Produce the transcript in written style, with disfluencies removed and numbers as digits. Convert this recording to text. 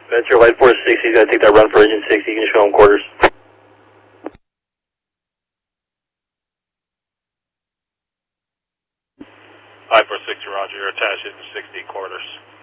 Venture White 460, he's got to take that run for engine 60, you can show him quarters. 546, Roger, you're attached at 60 quarters.